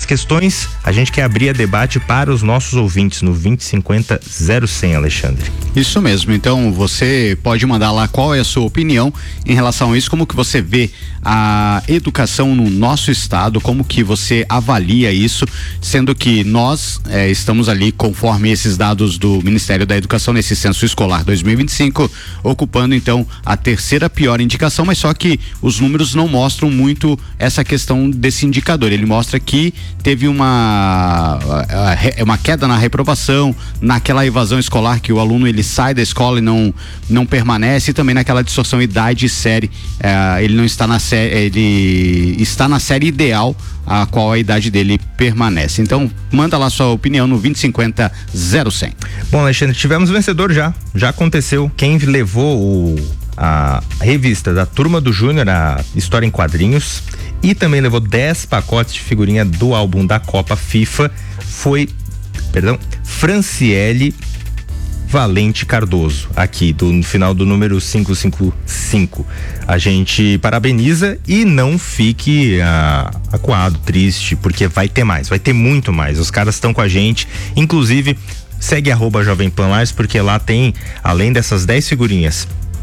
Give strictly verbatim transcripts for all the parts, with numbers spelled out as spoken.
questões, a gente quer abrir a debate para os nossos ouvintes no vinte cinquenta zero cem, Alexandre. Isso mesmo, então você pode mandar lá qual é a sua opinião em relação a isso, como que você vê a educação no nosso estado, como que você avalia isso, sendo que nós eh, estamos ali conforme esses dados do Ministério da Educação nesse censo escolar dois mil e vinte e cinco, ocupando então a terceira pior indicação, mas só que os números não mostram muito essa questão desse indicador. Ele mostra que teve uma uma queda na reprovação, naquela evasão escolar que o aluno ele sai da escola e não não permanece, e também naquela distorção idade e série, eh, ele não está na série, ele está na série ideal a qual a idade dele permanece. Então manda lá sua opinião no vinte cinquenta zero cem. Bom, Alexandre, tivemos vencedor já, já aconteceu. Quem levou o, a revista da Turma do Júnior, a História em Quadrinhos, e também levou dez pacotes de figurinha do álbum da Copa FIFA foi, perdão, Franciele Valente Cardoso, aqui do no final do número quinhentos e cinquenta e cinco. A gente parabeniza e não fique ah, acuado, triste, porque vai ter mais, vai ter muito mais. Os caras estão com a gente, inclusive segue arroba Jovem Pan Lages, porque lá tem, além dessas dez figurinhas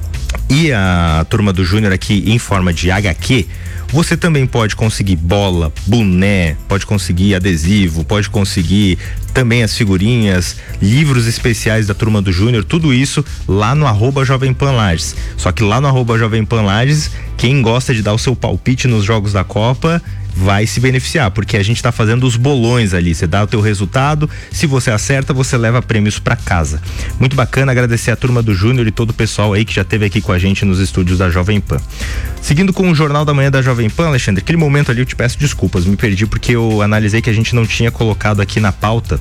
e a Turma do Júnior aqui em forma de agá quê, você também pode conseguir bola, boné, pode conseguir adesivo, pode conseguir também as figurinhas, livros especiais da Turma do Júnior, tudo isso lá no arroba Jovem Pan Lages. Só que lá no arroba Jovem Pan Lages, quem gosta de dar o seu palpite nos jogos da Copa vai se beneficiar, porque a gente tá fazendo os bolões ali, você dá o teu resultado, se você acerta, você leva prêmios para casa. Muito bacana, agradecer a Turma do Júnior e todo o pessoal aí que já esteve aqui com a gente nos estúdios da Jovem Pan. Seguindo com o Jornal da Manhã da Jovem Pan, Alexandre, aquele momento ali eu te peço desculpas, me perdi porque eu analisei que a gente não tinha colocado aqui na pauta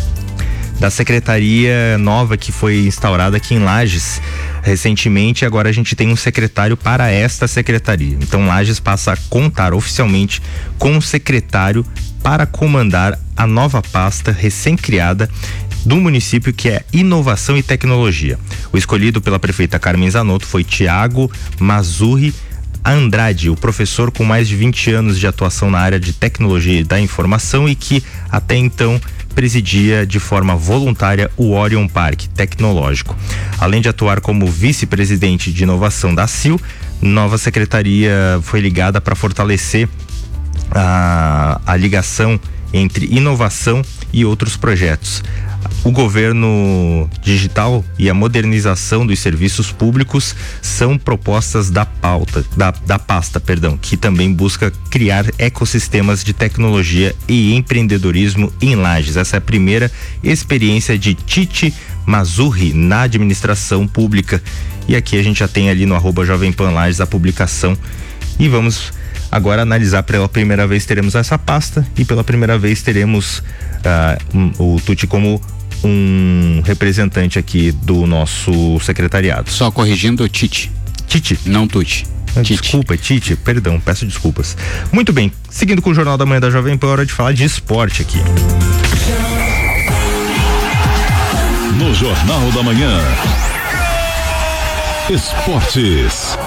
da secretaria nova que foi instaurada aqui em Lages recentemente. Agora a gente tem um secretário para esta secretaria. Então Lages passa a contar oficialmente com um secretário para comandar a nova pasta recém-criada do município, que é Inovação e Tecnologia. O escolhido pela prefeita Carmen Zanotto foi Tiago Mazurri Andrade, o professor com mais de vinte anos de atuação na área de tecnologia da informação e que até então presidia de forma voluntária o Orion Parque Tecnológico. Além de atuar como vice-presidente de inovação da C I L, nova secretaria foi ligada para fortalecer a, a ligação entre inovação e outros projetos. O governo digital e a modernização dos serviços públicos são propostas da pauta, da, da pasta, perdão, que também busca criar ecossistemas de tecnologia e empreendedorismo em Lages. Essa é a primeira experiência de Titi Mazurri na administração pública. E aqui a gente já tem ali no arroba Jovem Pan Lages a publicação. E vamos agora analisar. Pela primeira vez teremos essa pasta e pela primeira vez teremos uh, um, o Tuti como um representante aqui do nosso secretariado. Só corrigindo, Titi. Titi. Não Tuti. Desculpa, Titi, perdão, peço desculpas. Muito bem, seguindo com o Jornal da Manhã da Jovem Pan, hora de falar de esporte aqui. No Jornal da Manhã, esportes.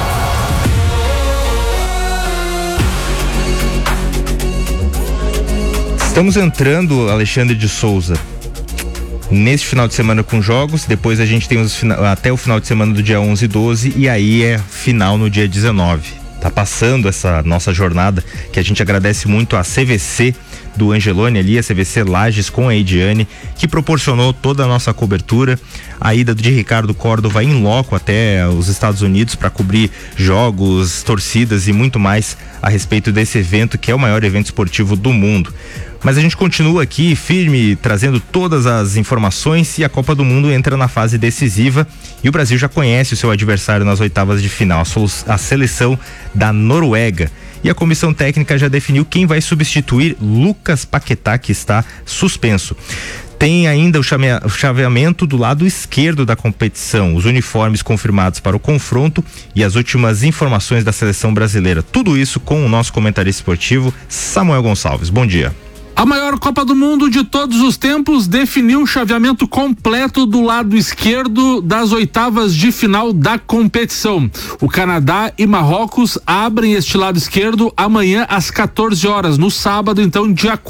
Estamos entrando, Alexandre de Souza, neste final de semana com jogos. Depois a gente tem os, até o final de semana do dia onze e doze, e aí é final no dia dezenove. Tá passando essa nossa jornada, que a gente agradece muito a C V C do Angelone ali, a C V C Lages com a Ediane, que proporcionou toda a nossa cobertura. A ida de Ricardo Córdova em loco até os Estados Unidos para cobrir jogos, torcidas e muito mais a respeito desse evento, que é o maior evento esportivo do mundo. Mas a gente continua aqui firme, trazendo todas as informações, e a Copa do Mundo entra na fase decisiva e o Brasil já conhece o seu adversário nas oitavas de final, a seleção da Noruega. E a comissão técnica já definiu quem vai substituir Lucas Paquetá, que está suspenso. Tem ainda o, chame... o chaveamento do lado esquerdo da competição, os uniformes confirmados para o confronto e as últimas informações da seleção brasileira. Tudo isso com o nosso comentarista esportivo, Samuel Gonçalves. Bom dia. A maior Copa do Mundo de todos os tempos definiu o chaveamento completo do lado esquerdo das oitavas de final da competição. O Canadá e Marrocos abrem este lado esquerdo amanhã às quatorze horas, no sábado, então, dia